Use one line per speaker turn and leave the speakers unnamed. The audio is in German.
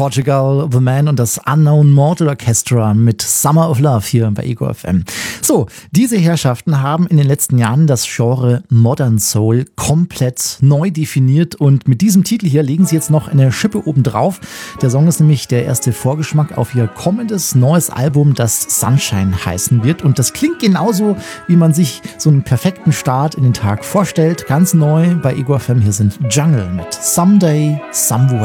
Portugal, The Man und das Unknown Mortal Orchestra mit Summer of Love hier bei Ego FM. So, diese Herrschaften haben in den letzten Jahren das Genre Modern Soul komplett neu definiert und mit diesem Titel hier legen sie jetzt noch eine Schippe obendrauf. Der Song ist nämlich der erste Vorgeschmack auf ihr kommendes neues Album, das Sunshine heißen wird, und das klingt genauso, wie man sich so einen perfekten Start in den Tag vorstellt. Ganz neu bei Ego FM, hier sind Jungle mit Someday, Somewhere.